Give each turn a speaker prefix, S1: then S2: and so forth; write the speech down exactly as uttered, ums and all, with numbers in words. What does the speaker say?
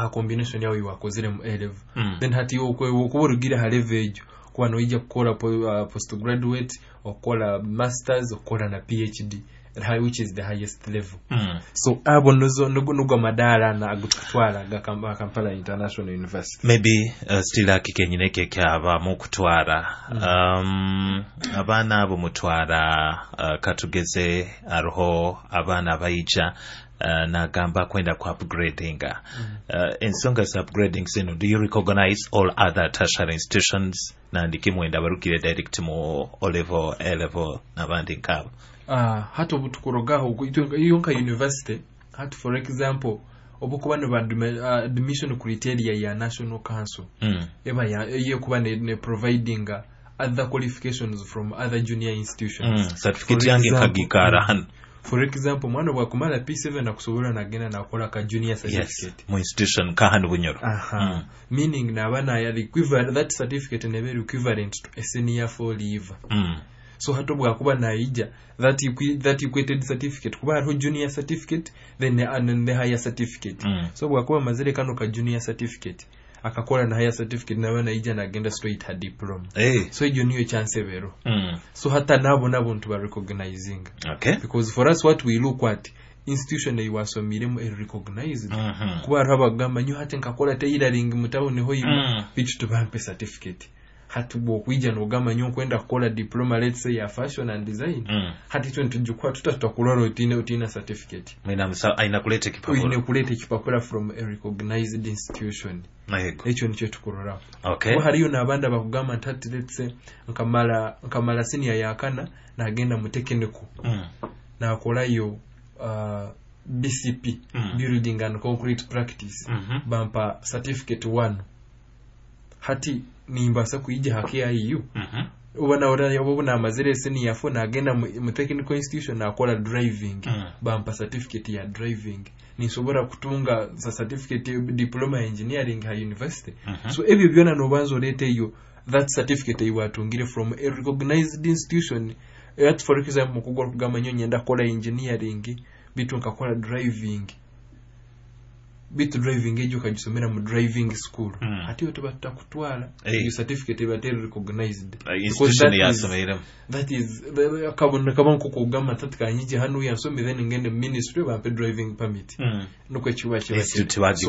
S1: aha combination yawe wakozere mu A level mm. then hati okuburugira ha level ejo kwa no ija kukola uh, postgraduate okola masters okola na PhD which is the highest level mm. so abo nozo nugo madala na agutwala ga Kampala International University
S2: maybe uh, still akikenyineke kyaba mu kutwara mm. um abana abo mutwara uh, katugeze aroho abana bayija uh, na gamba kwenda ku upgrading mm. uh, ensonga za upgrading sino do you recognize all other tertiary institutions na ndikimwenda barukire direct mu O level A level nabandi nkabo
S1: ah hato butukurogaho yonka university hatu for example obukuba no admission criteria ya National Council mm. eba ya ye kuba ne, ne providing uh, other qualifications from other junior institutions
S2: mm. certificate yange kagikara han
S1: for example mwana wa kumala P seven na kusobola na gena na kola ka junior certificate
S2: yes mu institution ka hanu bunyoro
S1: aha mm. meaning na bana ya equivalent that certificate ne very equivalent to a senior for leave mm. so hatobwa kuba na ija that equi, that equated certificate kuba ho junior certificate then the, and the higher certificate mm. so bwa kuba mazile kano ka junior certificate akakola na higher certificate na wana ija na agenda straight ha diploma
S2: hey.
S1: so ijo niyo chance bero
S2: mm.
S1: so hata nabo nabo ntuba recognizing
S2: okay
S1: because for us what we look at institution they were so miremo recognized
S2: mm-hmm.
S1: kuba raba gamba nyo hata nkakola tailoring mutawo ne hoyi
S2: mm.
S1: bitu tubampe certificate hatubo kuija no gama nyo kwenda kukola diploma let's say ya fashion and design
S2: mm.
S1: hati twenty jukwa tutakulora utina utina certificate
S2: mina msa aina kulete kipapuro
S1: ine kulete kipapuro from a recognized institution
S2: mayego
S1: echo nicho tukulora
S2: okay
S1: kwa hariyo nabanda bakugama tati let's say nkamala nkamala senior yakana na agenda mu technical
S2: mm.
S1: na akola yo uh, B C P
S2: mm.
S1: building and concrete practice
S2: mm-hmm.
S1: bampa certificate one hati nimbasa kuija haki ya I U
S2: mhm
S1: ubona ora yobona amazire seni yafo na agenda mu technical institution na akola driving
S2: mm.
S1: bampa certificate ya driving ni sobora kutunga za certificate diploma engineering ha university
S2: mm-hmm.
S1: so ebyo byona no banzo lete yo that certificate you watungire from a recognized institution at for example kugwa kugama nyonye nda kola engineering bitu nkakola driving bitu driving ejo kajisomera mu driving school
S2: mm.
S1: hati yo tubata kutwala
S2: hey.
S1: your certificate ba tell recognized
S2: uh, institution ya somera
S1: that is kabon kabon kukugama tatika nyiji hanu ya so me then ngende ministry ba driving permit
S2: mm.
S1: nuko chiwa chiwa
S2: institute